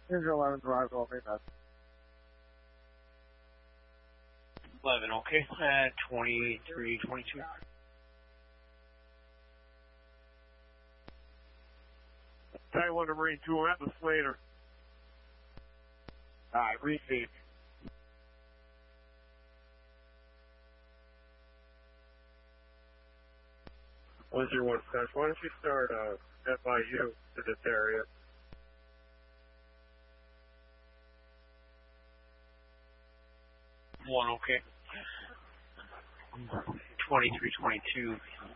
Here's your 11 drive over, that's 11, okay. 23, 22. Taiwan to Marine 2, we're at the Slater. Alright, receive. What's your one touch? Why don't you start FIU to this area? One, okay. 23, 22.